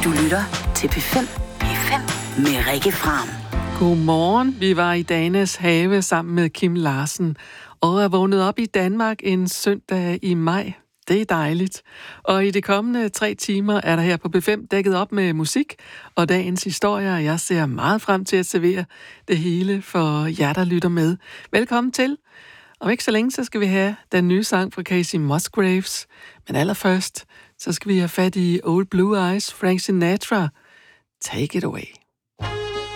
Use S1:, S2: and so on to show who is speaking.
S1: Du lytter til P5. P5 med Rikke Fram.
S2: Godmorgen. Vi var i Danes have sammen med Kim Larsen og er vågnet op i Danmark en søndag i maj. Det er dejligt. Og i de kommende 3 timer er der her på P5 dækket op med musik og dagens historier. Jeg ser meget frem til at servere det hele for jer, der lytter med. Velkommen til. Om ikke så længe, så skal vi have den nye sang fra Kacey Musgraves. Men allerførst, så skal vi have fat i Old Blue Eyes, Frank Sinatra. Take it away.